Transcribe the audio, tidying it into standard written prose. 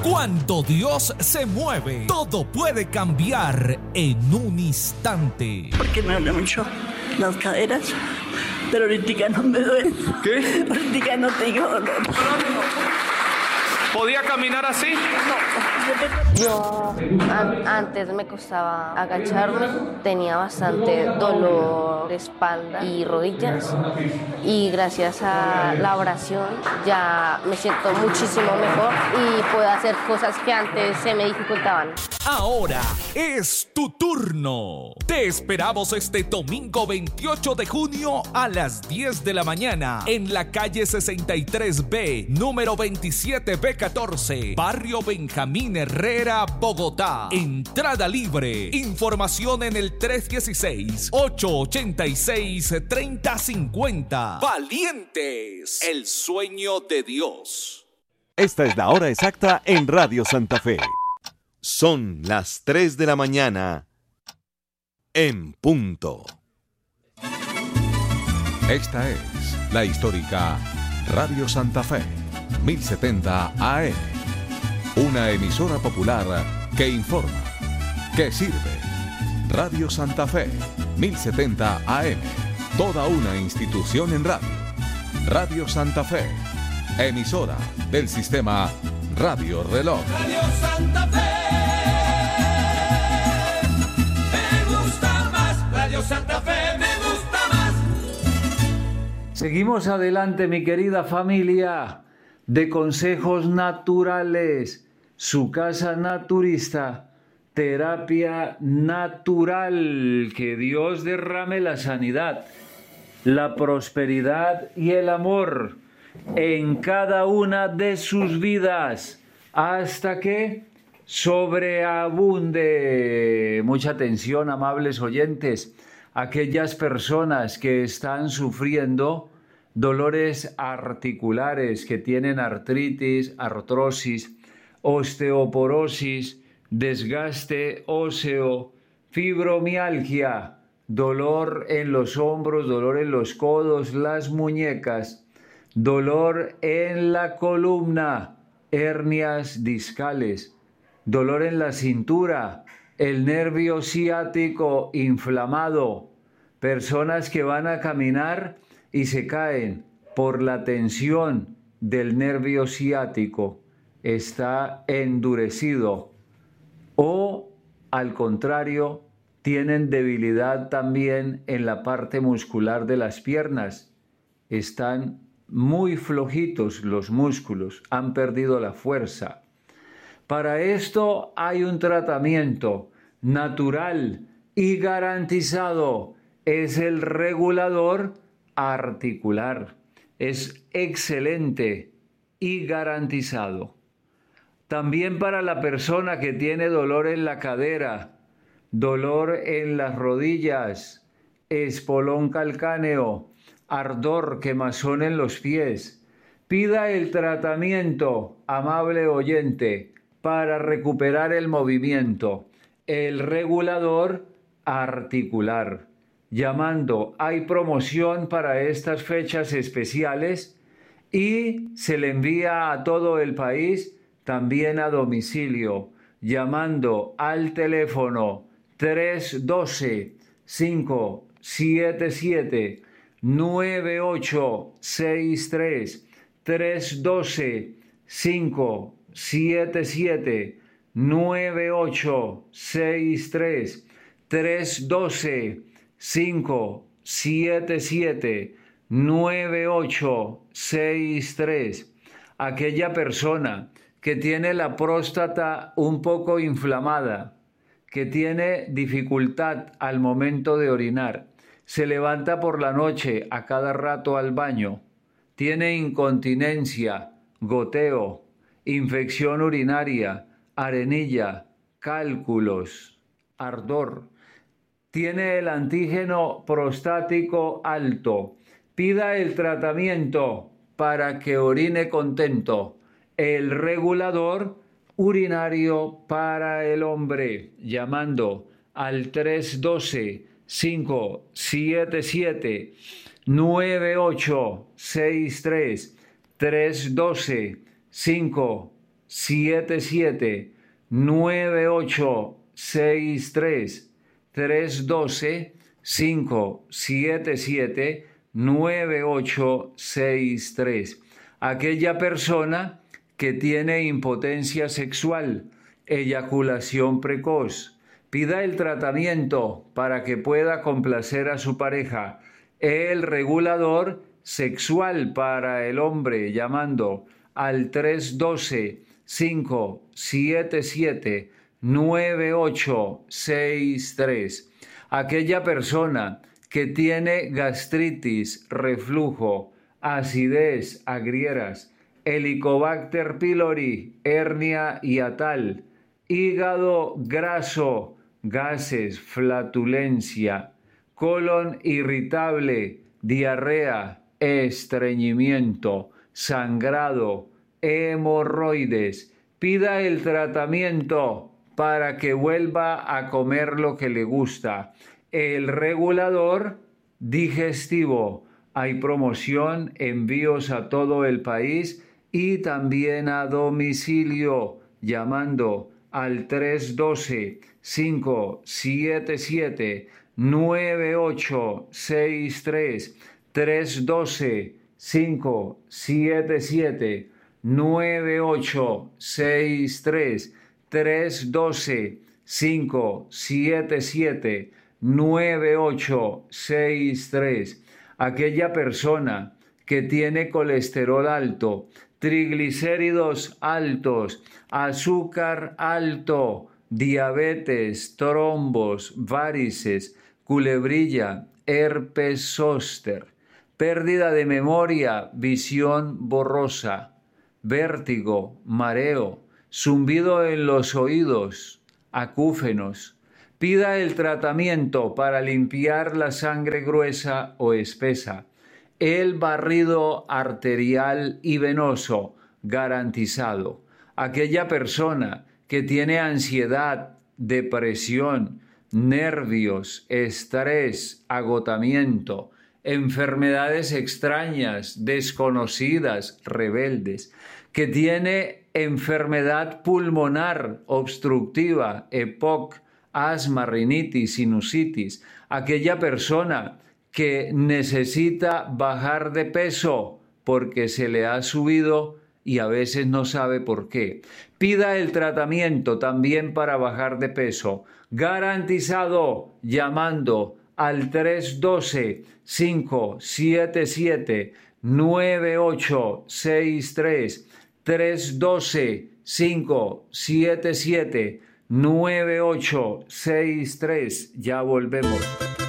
Cuando Dios se mueve, todo puede cambiar en un instante. Porque me duele mucho las caderas, pero ahorita no me duele. ¿Qué? Ahorita no tengo dolor. ¿Podía caminar así? Yo antes me costaba agacharme, tenía bastante dolor de espalda y rodillas, y gracias a la oración ya me siento muchísimo mejor y puedo hacer cosas que antes se me dificultaban. Ahora es tu turno. Te esperamos este domingo 28 de junio a las 10 de la mañana en la calle 63B, número 27B14, barrio Benjamín Herrera, Bogotá. Entrada libre. Información en el 316-886-3050. Valientes, el sueño de Dios. Esta es la hora exacta en Radio Santa Fe. Son las 3 de la mañana en punto. Esta es la histórica Radio Santa Fe, 1070 AM. Una emisora popular que informa, que sirve. Radio Santa Fe, 1070 AM. Toda una institución en radio. Radio Santa Fe, emisora del sistema Radio Reloj. Radio Santa Fe, me gusta más. Radio Santa Fe, me gusta más. Seguimos adelante, mi querida familia de Consejos Naturales, su casa naturista, terapia natural. Que Dios derrame la sanidad, la prosperidad y el amor en cada una de sus vidas, hasta que sobreabunde. Mucha atención, amables oyentes, aquellas personas que están sufriendo dolores articulares, que tienen artritis, artrosis, osteoporosis, desgaste óseo, fibromialgia, dolor en los hombros, dolor en los codos, las muñecas, dolor en la columna, hernias discales, dolor en la cintura, el nervio ciático inflamado, personas que van a caminar y se caen por la tensión del nervio ciático, está endurecido, o al contrario, tienen debilidad también en la parte muscular de las piernas, están muy flojitos los músculos, han perdido la fuerza. Para esto hay un tratamiento natural y garantizado, es el regulador articular. Es excelente y garantizado. También para la persona que tiene dolor en la cadera, dolor en las rodillas, espolón calcáneo, ardor, quemazón en los pies. Pida el tratamiento, amable oyente, para recuperar el movimiento, el regulador articular. Llamando, hay promoción para estas fechas especiales y se le envía a todo el país, también a domicilio, llamando al teléfono 312-577-9863, 312-577-9863, 312-577-9863. Aquella persona que tiene la próstata un poco inflamada, que tiene dificultad al momento de orinar, se levanta por la noche a cada rato al baño, tiene incontinencia, goteo, infección urinaria, arenilla, cálculos, ardor, tiene el antígeno prostático alto, pida el tratamiento para que orine contento, el regulador urinario para el hombre, llamando al 312-577-9863, 312-577 312-577-9863. 312-577-9863. Aquella persona que tiene impotencia sexual, eyaculación precoz, pida el tratamiento para que pueda complacer a su pareja. El regulador sexual para el hombre, llamando al 312-577-9863. Aquella persona que tiene gastritis, reflujo, acidez, agrieras, Helicobacter pylori, hernia hiatal, hígado graso, gases, flatulencia, colon irritable, diarrea, estreñimiento, sangrado, hemorroides. Pida el tratamiento para que vuelva a comer lo que le gusta. El regulador digestivo. Hay promoción, envíos a todo el país y también a domicilio, llamando al 312-577-9863. 312-577-9863. 312-577-9863. Aquella persona que tiene colesterol alto, triglicéridos altos, azúcar alto, diabetes, trombos, varices, culebrilla, herpes zóster, pérdida de memoria, visión borrosa, vértigo, mareo, zumbido en los oídos, acúfenos. Pida el tratamiento para limpiar la sangre gruesa o espesa. El barrido arterial y venoso garantizado. Aquella persona que tiene ansiedad, depresión, nervios, estrés, agotamiento, enfermedades extrañas, desconocidas, rebeldes, que tiene enfermedad pulmonar obstructiva, EPOC, asma, rinitis, sinusitis, aquella persona que necesita bajar de peso porque se le ha subido y a veces no sabe por qué. Pida el tratamiento también para bajar de peso, garantizado, llamando al 312-577-9863, 312-577-9863. Ya volvemos.